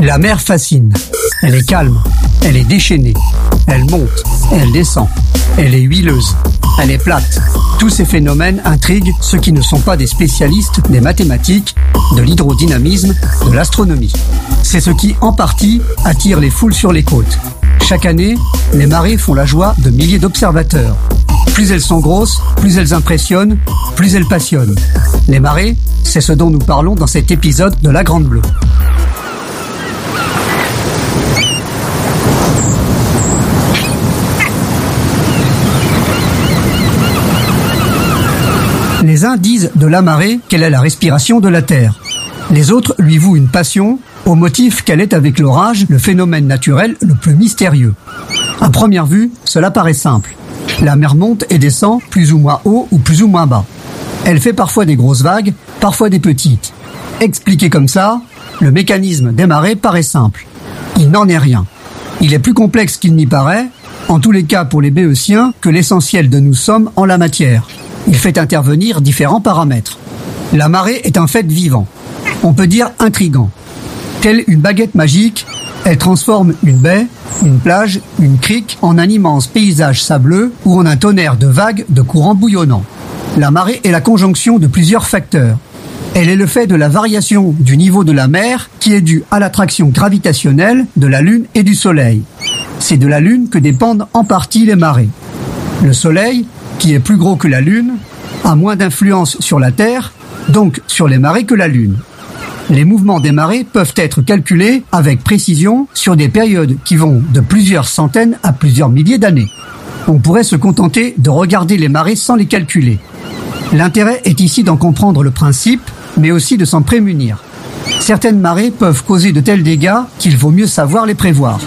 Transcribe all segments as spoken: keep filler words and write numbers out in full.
La mer fascine. Elle est calme, elle est déchaînée, elle monte, elle descend, elle est huileuse, elle est plate. Tous ces phénomènes intriguent ceux qui ne sont pas des spécialistes des mathématiques, de l'hydrodynamisme, de l'astronomie. C'est ce qui, en partie, attire les foules sur les côtes. Chaque année, les marées font la joie de milliers d'observateurs. Plus elles sont grosses, plus elles impressionnent, plus elles passionnent. Les marées, c'est ce dont nous parlons dans cet épisode de La Grande Bleue. Les uns disent de la marée qu'elle est la respiration de la Terre. Les autres lui vouent une passion, au motif qu'elle est avec l'orage le phénomène naturel le plus mystérieux. À première vue, cela paraît simple. La mer monte et descend plus ou moins haut ou plus ou moins bas. Elle fait parfois des grosses vagues, parfois des petites. Expliqué comme ça, le mécanisme des marées paraît simple. Il n'en est rien. Il est plus complexe qu'il n'y paraît, en tous les cas pour les béotiens, que l'essentiel de nous sommes en la matière. Il fait intervenir différents paramètres. La marée est un fait vivant. On peut dire intrigant. Telle une baguette magique, elle transforme une baie, une plage, une crique en un immense paysage sableux ou en un tonnerre de vagues de courants bouillonnants. La marée est la conjonction de plusieurs facteurs. Elle est le fait de la variation du niveau de la mer qui est due à l'attraction gravitationnelle de la Lune et du Soleil. C'est de la Lune que dépendent en partie les marées. Le Soleil, qui est plus gros que la Lune, a moins d'influence sur la Terre, donc sur les marées que la Lune. Les mouvements des marées peuvent être calculés avec précision sur des périodes qui vont de plusieurs centaines à plusieurs milliers d'années. On pourrait se contenter de regarder les marées sans les calculer. L'intérêt est ici d'en comprendre le principe, mais aussi de s'en prémunir. Certaines marées peuvent causer de tels dégâts qu'il vaut mieux savoir les prévoir.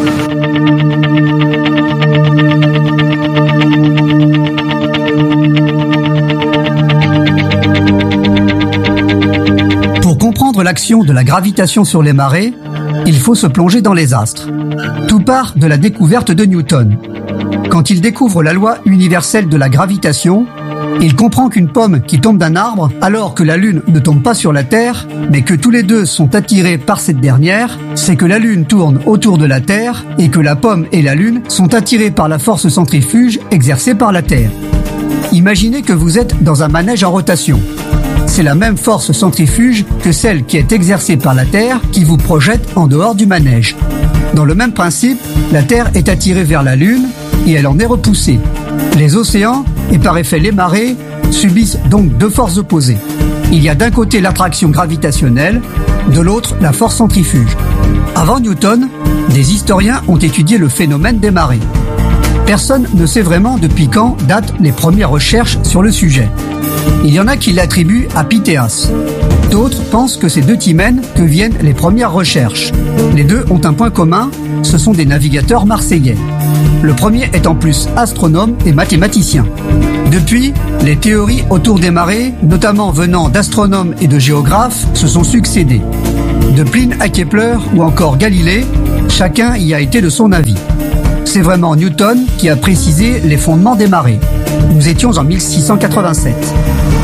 Pour comprendre l'action de la gravitation sur les marées, il faut se plonger dans les astres. Tout part de la découverte de Newton. Quand il découvre la loi universelle de la gravitation, il comprend qu'une pomme qui tombe d'un arbre, alors que la Lune ne tombe pas sur la Terre, mais que tous les deux sont attirés par cette dernière, c'est que la Lune tourne autour de la Terre et que la pomme et la Lune sont attirés par la force centrifuge exercée par la Terre. Imaginez que vous êtes dans un manège en rotation. C'est la même force centrifuge que celle qui est exercée par la Terre qui vous projette en dehors du manège. Dans le même principe, la Terre est attirée vers la Lune et elle en est repoussée. Les océans, et par effet les marées, subissent donc deux forces opposées. Il y a d'un côté l'attraction gravitationnelle, de l'autre la force centrifuge. Avant Newton, des historiens ont étudié le phénomène des marées. Personne ne sait vraiment depuis quand datent les premières recherches sur le sujet. Il y en a qui l'attribuent à Pythéas. D'autres pensent que c'est de Timène que viennent les premières recherches. Les deux ont un point commun, ce sont des navigateurs marseillais. Le premier est en plus astronome et mathématicien. Depuis, les théories autour des marées, notamment venant d'astronomes et de géographes, se sont succédées. De Pline à Kepler ou encore Galilée, chacun y a été de son avis. C'est vraiment Newton qui a précisé les fondements des marées. Nous étions en mille six cent quatre-vingt-sept.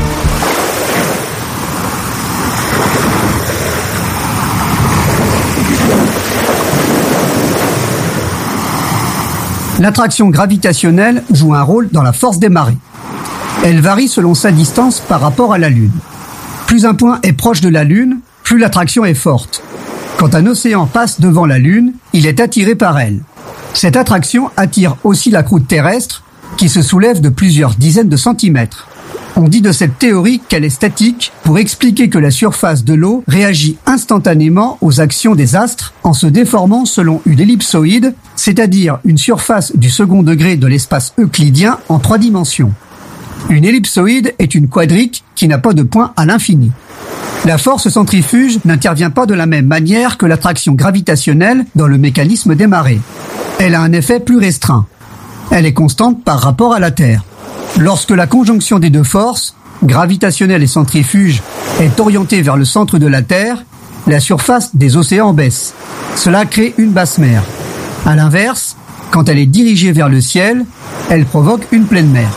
L'attraction gravitationnelle joue un rôle dans la force des marées. Elle varie selon sa distance par rapport à la Lune. Plus un point est proche de la Lune, plus l'attraction est forte. Quand un océan passe devant la Lune, il est attiré par elle. Cette attraction attire aussi la croûte terrestre, qui se soulève de plusieurs dizaines de centimètres. On dit de cette théorie qu'elle est statique pour expliquer que la surface de l'eau réagit instantanément aux actions des astres en se déformant selon une ellipsoïde, c'est-à-dire une surface du second degré de l'espace euclidien en trois dimensions. Une ellipsoïde est une quadrique qui n'a pas de point à l'infini. La force centrifuge n'intervient pas de la même manière que l'attraction gravitationnelle dans le mécanisme des marées. Elle a un effet plus restreint. Elle est constante par rapport à la Terre. Lorsque la conjonction des deux forces, gravitationnelle et centrifuge, est orientée vers le centre de la Terre, la surface des océans baisse. Cela crée une basse mer. À l'inverse, quand elle est dirigée vers le ciel, elle provoque une pleine mer.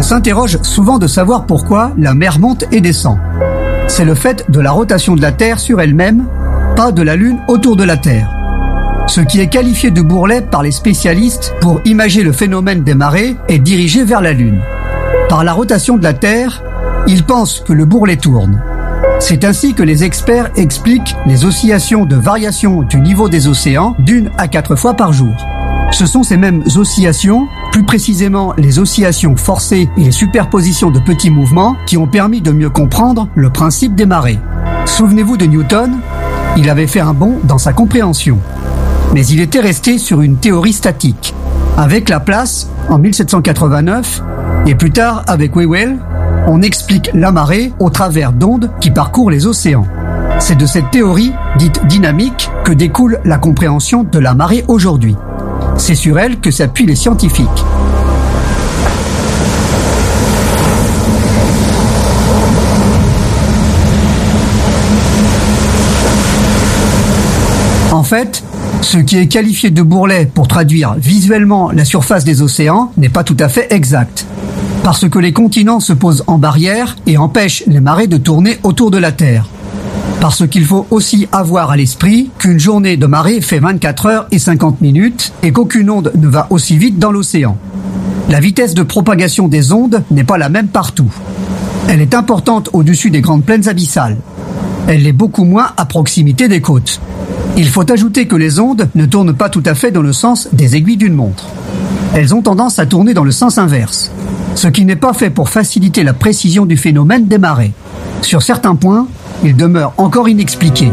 s'interroge souvent de savoir pourquoi la mer monte et descend. C'est le fait de la rotation de la Terre sur elle-même, pas de la Lune autour de la Terre. Ce qui est qualifié de bourrelet par les spécialistes pour imager le phénomène des marées est dirigé vers la Lune. Par la rotation de la Terre, ils pensent que le bourrelet tourne. C'est ainsi que les experts expliquent les oscillations de variation du niveau des océans d'une à quatre fois par jour. Ce sont ces mêmes oscillations, plus précisément les oscillations forcées et les superpositions de petits mouvements, qui ont permis de mieux comprendre le principe des marées. Souvenez-vous de Newton, il avait fait un bond dans sa compréhension. Mais il était resté sur une théorie statique. Avec Laplace, en mille sept cent quatre-vingt-neuf, et plus tard avec Whewell, on explique la marée au travers d'ondes qui parcourent les océans. C'est de cette théorie, dite dynamique, que découle la compréhension de la marée aujourd'hui. C'est sur elle que s'appuient les scientifiques. En fait, ce qui est qualifié de bourrelet pour traduire visuellement la surface des océans n'est pas tout à fait exact. Parce que les continents se posent en barrière et empêchent les marées de tourner autour de la Terre. Parce qu'il faut aussi avoir à l'esprit qu'une journée de marée fait vingt-quatre heures et cinquante minutes et qu'aucune onde ne va aussi vite dans l'océan. La vitesse de propagation des ondes n'est pas la même partout. Elle est importante au-dessus des grandes plaines abyssales. Elle l'est beaucoup moins à proximité des côtes. Il faut ajouter que les ondes ne tournent pas tout à fait dans le sens des aiguilles d'une montre. Elles ont tendance à tourner dans le sens inverse, ce qui n'est pas fait pour faciliter la précision du phénomène des marées. Sur certains points, il demeure encore inexpliqué.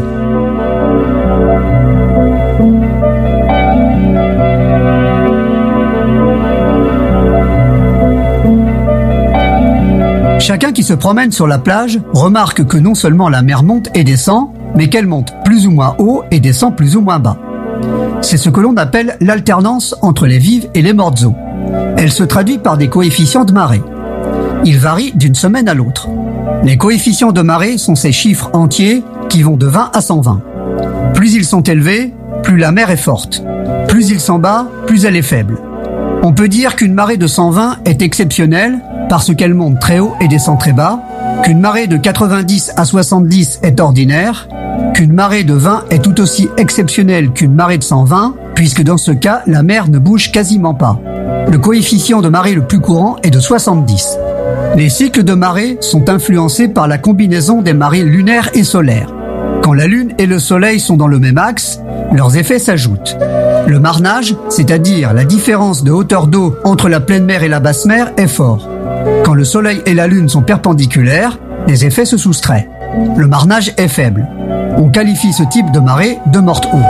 Chacun qui se promène sur la plage remarque que non seulement la mer monte et descend, mais qu'elle monte plus ou moins haut et descend plus ou moins bas. C'est ce que l'on appelle l'alternance entre les vives et les mortes eaux. Elle se traduit par des coefficients de marée. Ils varient d'une semaine à l'autre. Les coefficients de marée sont ces chiffres entiers qui vont de vingt à cent vingt. Plus ils sont élevés, plus la mer est forte. Plus ils sont bas, plus elle est faible. On peut dire qu'une marée de cent vingt est exceptionnelle parce qu'elle monte très haut et descend très bas, qu'une marée de quatre-vingt-dix à soixante-dix est ordinaire, qu'une marée de vingt est tout aussi exceptionnelle qu'une marée de cent vingt, puisque dans ce cas, la mer ne bouge quasiment pas. Le coefficient de marée le plus courant est de soixante-dix. Les cycles de marée sont influencés par la combinaison des marées lunaires et solaires. Quand la Lune et le Soleil sont dans le même axe, leurs effets s'ajoutent. Le marnage, c'est-à-dire la différence de hauteur d'eau entre la pleine mer et la basse mer, est fort. Quand le Soleil et la Lune sont perpendiculaires, les effets se soustraient. Le marnage est faible. On qualifie ce type de marée de morte eau.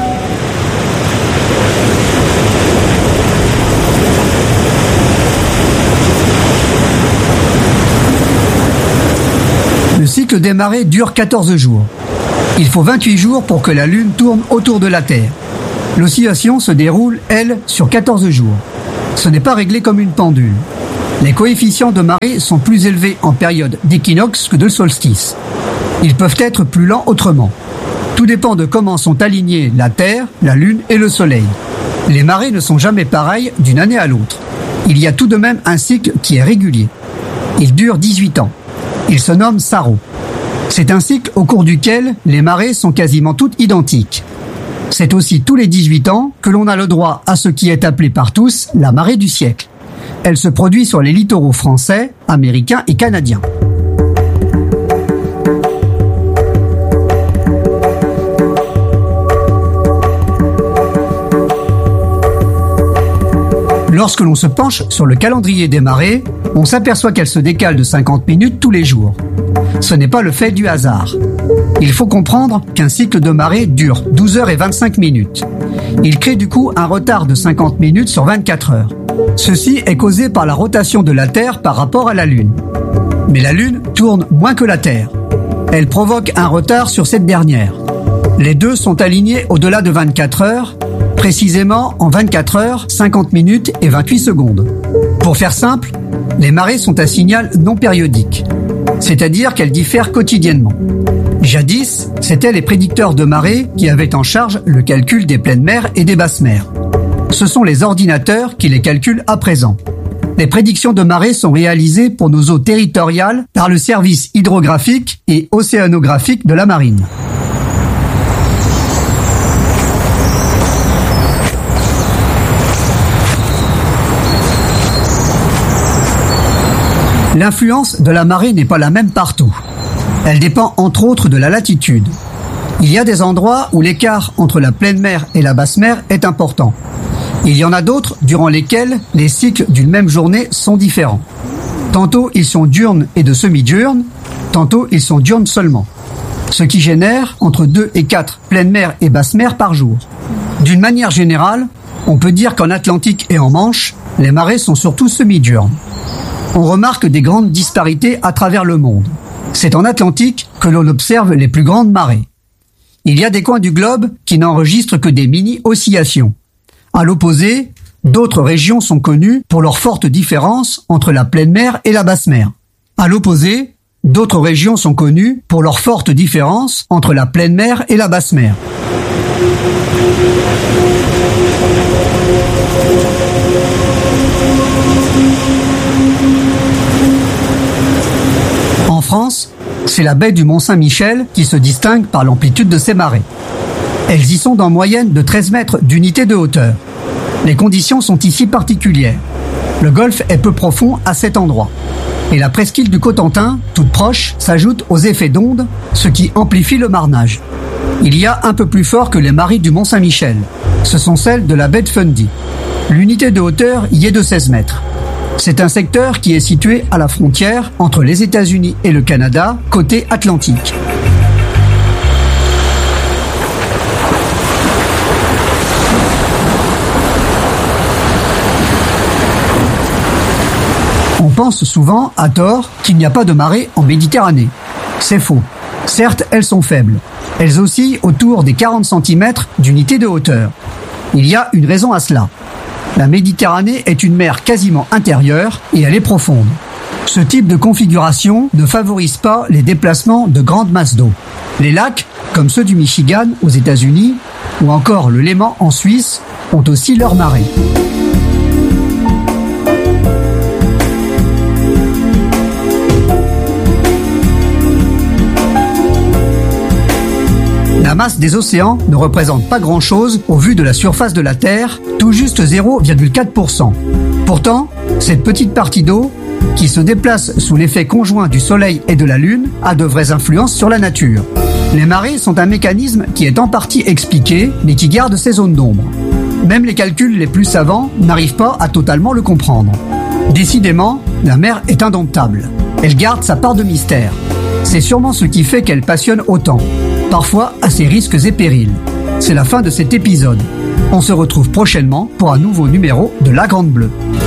Le cycle des marées dure quatorze jours. Il faut vingt-huit jours pour que la Lune tourne autour de la Terre. L'oscillation se déroule, elle, sur quatorze jours. Ce n'est pas réglé comme une pendule. Les coefficients de marée sont plus élevés en période d'équinoxe que de solstice. Ils peuvent être plus lents autrement. Tout dépend de comment sont alignés la Terre, la Lune et le Soleil. Les marées ne sont jamais pareilles d'une année à l'autre. Il y a tout de même un cycle qui est régulier. Il dure dix-huit ans. Il se nomme Saros. C'est un cycle au cours duquel les marées sont quasiment toutes identiques. C'est aussi tous les dix-huit ans que l'on a le droit à ce qui est appelé par tous la marée du siècle. Elle se produit sur les littoraux français, américains et canadiens. Lorsque l'on se penche sur le calendrier des marées, on s'aperçoit qu'elle se décale de cinquante minutes tous les jours. Ce n'est pas le fait du hasard. Il faut comprendre qu'un cycle de marée dure douze heures et vingt-cinq minutes. Il crée du coup un retard de cinquante minutes sur vingt-quatre heures. Ceci est causé par la rotation de la Terre par rapport à la Lune. Mais la Lune tourne moins que la Terre. Elle provoque un retard sur cette dernière. Les deux sont alignés au-delà de vingt-quatre heures, précisément en vingt-quatre heures, cinquante minutes et vingt-huit secondes. Pour faire simple, les marées sont à signal non périodique, c'est-à-dire qu'elles diffèrent quotidiennement. Jadis, c'étaient les prédicteurs de marée qui avaient en charge le calcul des pleines mers et des basses mers. Ce sont les ordinateurs qui les calculent à présent. Les prédictions de marée sont réalisées pour nos eaux territoriales par le service hydrographique et océanographique de la marine. L'influence de la marée n'est pas la même partout. Elle dépend entre autres de la latitude. Il y a des endroits où l'écart entre la pleine mer et la basse mer est important. Il y en a d'autres durant lesquels les cycles d'une même journée sont différents. Tantôt ils sont diurnes et de semi-diurnes, tantôt ils sont diurnes seulement. Ce qui génère entre deux et quatre pleine mer et basse mer par jour. D'une manière générale, on peut dire qu'en Atlantique et en Manche, les marées sont surtout semi-diurnes. On remarque des grandes disparités à travers le monde. C'est en Atlantique que l'on observe les plus grandes marées. Il y a des coins du globe qui n'enregistrent que des mini-oscillations. À l'opposé, d'autres régions sont connues pour leurs fortes différences entre la pleine mer et la basse mer. À l'opposé, d'autres régions sont connues pour leurs fortes différences entre la pleine mer et la basse mer. En France, c'est la baie du Mont-Saint-Michel qui se distingue par l'amplitude de ses marées. Elles y sont en moyenne de treize mètres d'unité de hauteur. Les conditions sont ici particulières. Le golfe est peu profond à cet endroit. Et la presqu'île du Cotentin, toute proche, s'ajoute aux effets d'onde, ce qui amplifie le marnage. Il y a un peu plus fort que les marées du Mont-Saint-Michel. Ce sont celles de la baie de Fundy. L'unité de hauteur y est de seize mètres. C'est un secteur qui est situé à la frontière entre les États-Unis et le Canada, côté Atlantique. On pense souvent, à tort, qu'il n'y a pas de marée en Méditerranée. C'est faux. Certes, elles sont faibles. Elles oscillent autour des quarante centimètres d'unité de hauteur. Il y a une raison à cela. La Méditerranée est une mer quasiment intérieure et elle est profonde. Ce type de configuration ne favorise pas les déplacements de grandes masses d'eau. Les lacs, comme ceux du Michigan aux États-Unis ou encore le Léman en Suisse, ont aussi leurs marées. La masse des océans ne représente pas grand-chose au vu de la surface de la Terre, tout juste zéro virgule quatre pour cent. Pourtant, cette petite partie d'eau, qui se déplace sous l'effet conjoint du Soleil et de la Lune, a de vraies influences sur la nature. Les marées sont un mécanisme qui est en partie expliqué, mais qui garde ses zones d'ombre. Même les calculs les plus savants n'arrivent pas à totalement le comprendre. Décidément, la mer est indomptable. Elle garde sa part de mystère. C'est sûrement ce qui fait qu'elle passionne autant. Parfois à ses risques et périls. C'est la fin de cet épisode. On se retrouve prochainement pour un nouveau numéro de La Grande Bleue.